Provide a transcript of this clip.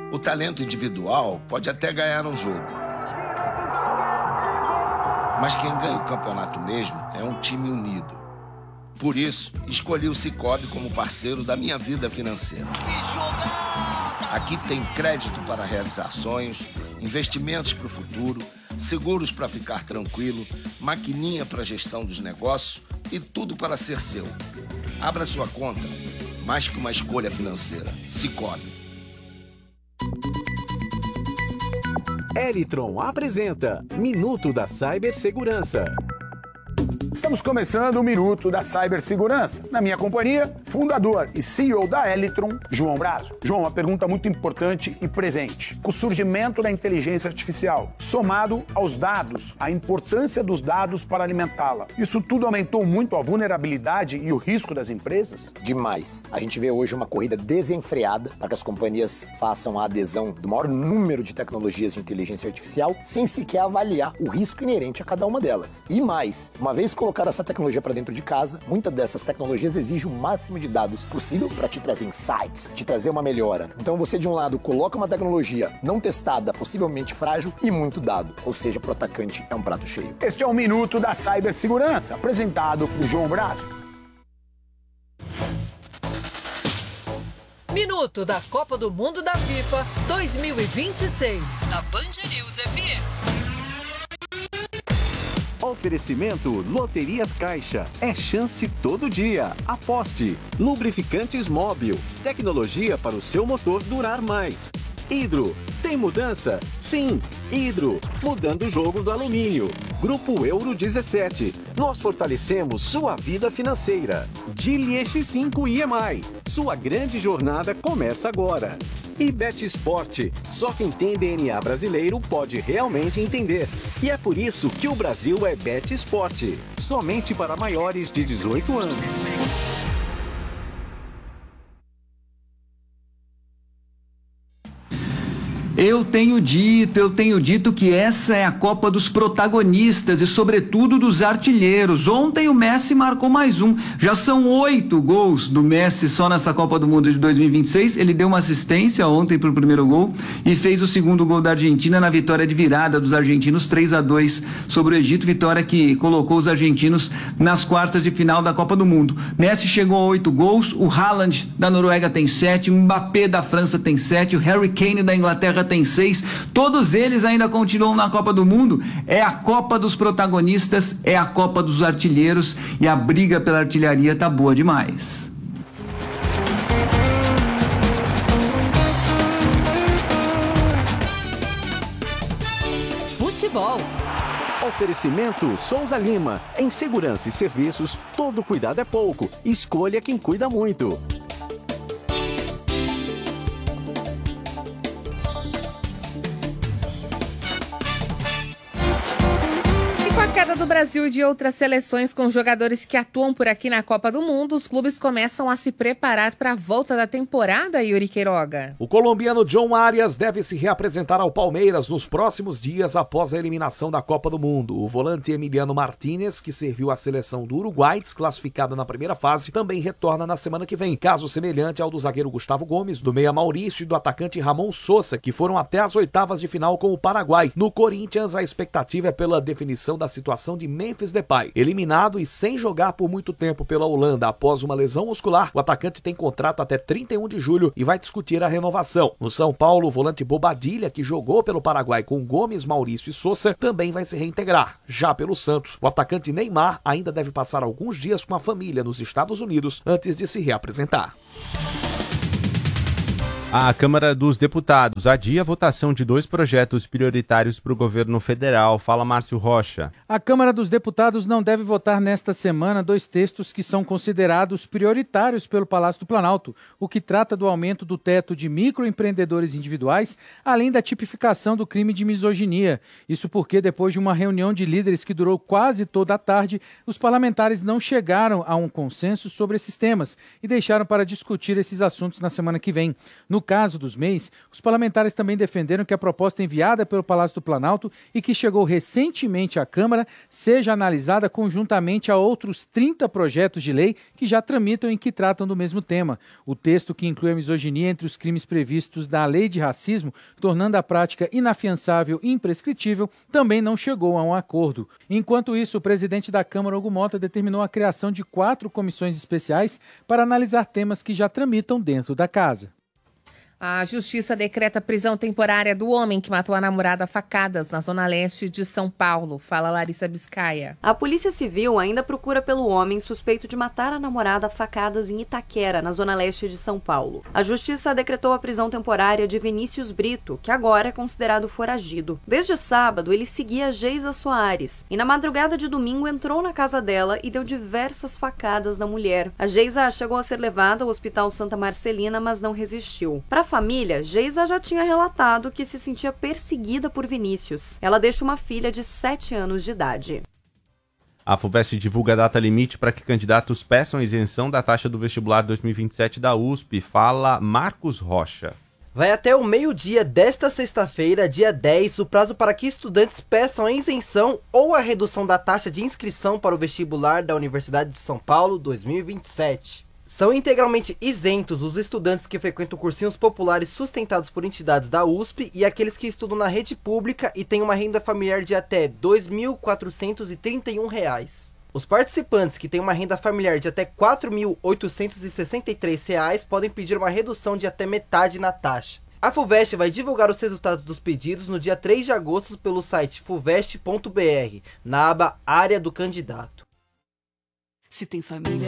O talento individual pode até ganhar um jogo, mas quem ganha o campeonato mesmo é um time unido. Por isso, escolhi o Sicoob como parceiro da minha vida financeira. Aqui tem crédito para realizar sonhos, investimentos para o futuro, seguros para ficar tranquilo, maquininha para gestão dos negócios e tudo para ser seu. Abra sua conta, mais que uma escolha financeira. Sicoob. Elitron apresenta Minuto da Cibersegurança. Estamos começando o Minuto da Cibersegurança. Na minha companhia, fundador e CEO da Elitron, João Brazo. João, uma pergunta muito importante e presente. Com o surgimento da inteligência artificial, somado aos dados, a importância dos dados para alimentá-la, isso tudo aumentou muito a vulnerabilidade e o risco das empresas? Demais. A gente vê hoje uma corrida desenfreada para que as companhias façam a adesão do maior número de tecnologias de inteligência artificial sem sequer avaliar o risco inerente a cada uma delas. E mais, uma vez colocar essa tecnologia para dentro de casa, muitas dessas tecnologias exigem o máximo de dados possível para te trazer insights, te trazer uma melhora. Então você, de um lado, coloca uma tecnologia não testada, possivelmente frágil e muito dado. Ou seja, para o atacante é um prato cheio. Este é o Minuto da Cibersegurança, apresentado por João Brazo. Minuto da Copa do Mundo da FIFA 2026, na Band News FM. Oferecimento Loterias Caixa. É chance todo dia. Aposte. Lubrificantes Móbil. Tecnologia para o seu motor durar mais. Hidro. Tem mudança? Sim. Hidro. Mudando o jogo do alumínio. Grupo Euro 17. Nós fortalecemos sua vida financeira. Gili X5 EMI. Sua grande jornada começa agora. E BetSport. Só quem tem DNA brasileiro pode realmente entender. E é por isso que o Brasil é BetSport. Somente para maiores de 18 anos. Eu tenho dito que essa é a Copa dos protagonistas e, sobretudo, dos artilheiros. Ontem o Messi marcou mais um. Já são 8 gols do Messi só nessa Copa do Mundo de 2026. Ele deu uma assistência ontem para o primeiro gol e fez o segundo gol da Argentina na vitória de virada dos argentinos 3-2 sobre o Egito. Vitória que colocou os argentinos nas quartas de final da Copa do Mundo. Messi chegou a 8 gols. O Haaland da Noruega tem 7. O Mbappé da França tem 7. O Harry Kane da Inglaterra tem 6, todos eles ainda continuam na Copa do Mundo. É a Copa dos protagonistas, é a Copa dos artilheiros e a briga pela artilharia tá boa demais. Futebol. Oferecimento Souza Lima. Em segurança e serviços, todo cuidado é pouco. Escolha quem cuida muito. Queda do Brasil e de outras seleções com jogadores que atuam por aqui na Copa do Mundo, os clubes começam a se preparar para a volta da temporada, Yuri Queiroga. O colombiano John Arias deve se reapresentar ao Palmeiras nos próximos dias após a eliminação da Copa do Mundo. O volante Emiliano Martínez, que serviu à seleção do Uruguai, desclassificada na primeira fase, também retorna na semana que vem. Caso semelhante ao do zagueiro Gustavo Gomes, do meia Maurício e do atacante Ramon Sosa, que foram até as oitavas de final com o Paraguai. No Corinthians, a expectativa é pela definição da situação de Memphis Depay. Eliminado e sem jogar por muito tempo pela Holanda após uma lesão muscular, o atacante tem contrato até 31 de julho e vai discutir a renovação. No São Paulo, o volante Bobadilha, que jogou pelo Paraguai com Gomes, Maurício e Sosa, também vai se reintegrar. Já pelo Santos, o atacante Neymar ainda deve passar alguns dias com a família nos Estados Unidos antes de se reapresentar. A Câmara dos Deputados adia a votação de 2 projetos prioritários para o governo federal. Fala, Márcio Rocha. A Câmara dos Deputados não deve votar nesta semana 2 textos que são considerados prioritários pelo Palácio do Planalto, o que trata do aumento do teto de microempreendedores individuais, além da tipificação do crime de misoginia. Isso porque, depois de uma reunião de líderes que durou quase toda a tarde, os parlamentares não chegaram a um consenso sobre esses temas e deixaram para discutir esses assuntos na semana que vem. No No caso dos MEIs, os parlamentares também defenderam que a proposta enviada pelo Palácio do Planalto e que chegou recentemente à Câmara seja analisada conjuntamente a outros 30 projetos de lei que já tramitam e que tratam do mesmo tema. O texto, que inclui a misoginia entre os crimes previstos da Lei de Racismo, tornando a prática inafiançável e imprescritível, também não chegou a um acordo. Enquanto isso, o presidente da Câmara, Hugo Mota, determinou a criação de 4 comissões especiais para analisar temas que já tramitam dentro da casa. A Justiça decreta prisão temporária do homem que matou a namorada a facadas na zona leste de São Paulo. Fala Larissa Biscaia. A Polícia Civil ainda procura pelo homem suspeito de matar a namorada a facadas em Itaquera, na zona leste de São Paulo. A Justiça decretou a prisão temporária de Vinícius Brito, que agora é considerado foragido. Desde sábado, ele seguia Geisa Soares e na madrugada de domingo entrou na casa dela e deu diversas facadas na mulher. A Geisa chegou a ser levada ao Hospital Santa Marcelina, mas não resistiu. Para a família, Geisa já tinha relatado que se sentia perseguida por Vinícius. Ela deixa uma filha de 7 anos de idade. A FUVEST divulga a data limite para que candidatos peçam isenção da taxa do vestibular 2027 da USP. Fala Marcos Rocha. Vai até o meio-dia desta sexta-feira, dia 10, o prazo para que estudantes peçam a isenção ou a redução da taxa de inscrição para o vestibular da Universidade de São Paulo 2027. São integralmente isentos os estudantes que frequentam cursinhos populares sustentados por entidades da USP e aqueles que estudam na rede pública e têm uma renda familiar de até R$ 2.431. Os participantes que têm uma renda familiar de até R$ 4.863 podem pedir uma redução de até metade na taxa. A FUVEST vai divulgar os resultados dos pedidos no dia 3 de agosto pelo site fuvest.br, na aba Área do Candidato. Se tem família,